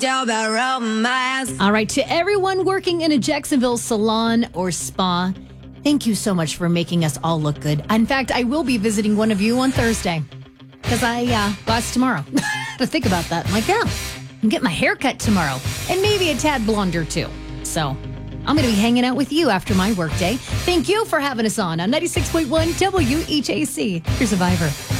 All right, to everyone working in a Jacksonville salon or spa, thank you so much for making us all look good. In fact, I will be visiting one of you on Thursday because it's tomorrow. To think about that, I'm like, yeah, I can get my hair cut tomorrow and maybe a tad blonder too. So I'm going to be hanging out with you after my workday. Thank you for having us on 96.1 WHAC. Your Survivor.